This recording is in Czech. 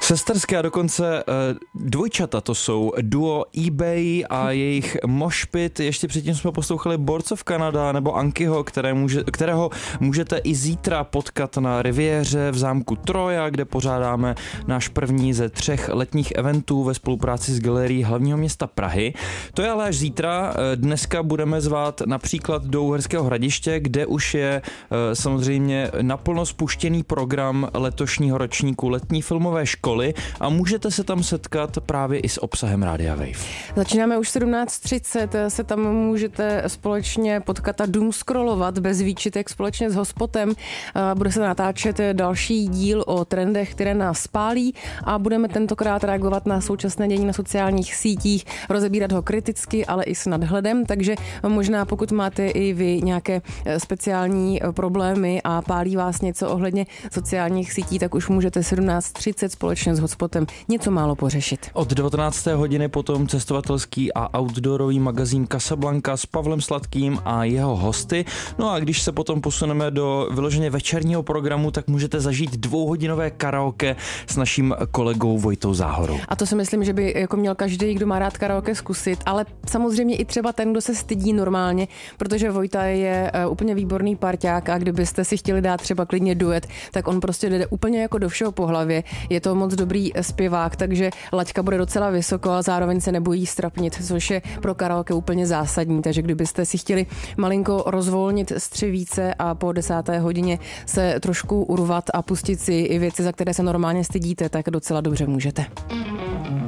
Sesterské a dokonce dvojčata, to jsou duo eBay a jejich moshpit. Ještě předtím jsme poslouchali Boards of Canada nebo Ankyho, kterého můžete i zítra potkat na Riviéře v zámku Troja, kde pořádáme náš první ze 3 letních eventů ve spolupráci s galerií hlavního města Prahy. To je ale až zítra. Dneska budeme zvát například do Uherského Hradiště, kde už je samozřejmě naplno spuštěný program letošního ročníku letní filmové školy a můžete se tam setkat právě i s obsahem Rádia Wave. Začínáme už 17:30, se tam můžete společně potkat a doomscrollovat bez výčitek společně s Hospodem. Bude se natáčet další díl o trendech, které nás spálí a budeme tentokrát reagovat na současné dění na sociálních sítích, rozebírat ho kriticky, ale i s nadhledem, takže možná pokud máte i vy nějaké speciální problémy a pálí vás něco ohledně sociálních sítí, tak už můžete 17:30 společně s Hospodem něco málo pořešit. Od 19. hodiny potom cestovatelský a outdoorový magazín Casablanca s Pavlem Sladkým a jeho hosty. No a když se potom posuneme do vyloženě večerního programu, tak můžete zažít 2hodinové karaoke s naším kolegou Vojtou Záhorou. A to si myslím, že by jako měl každý, kdo má rád karaoke, zkusit, ale samozřejmě i třeba ten, kdo se stydí normálně, protože Vojta je úplně výborný parťák a kdybyste si chtěli dát třeba klidně duet, tak on prostě jde úplně jako do všeho po hlavě. Je to moc dobrý zpěvák, takže laťka bude docela vysoko a zároveň se nebojí strapnit, což je pro karaoke úplně zásadní. Takže kdybyste si chtěli malinko rozvolnit střevíce a po 10. hodině se trošku urvat a pustit si i věci, za které se normálně stydíte, tak docela dobře můžete.